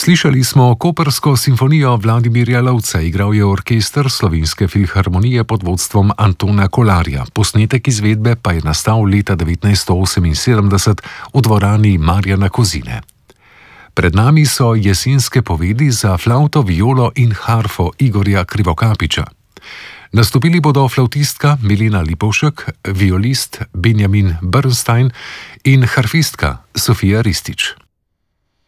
Slišali smo koprsko simfonijo Vladimirja Lovca, igral je orkester Slovenske filharmonije pod vodstvom Antona Kolarja. Posnetek izvedbe pa je nastal leta 1978 v dvorani Marjana Kozine. Pred nami so jesenske povedi za flavto, violo in harfo Igorja Krivokapića. Nastopili bodo flavtistka Milena Lipovšek, violist Benjamin Bernstein in harfistka Sofija Ristić.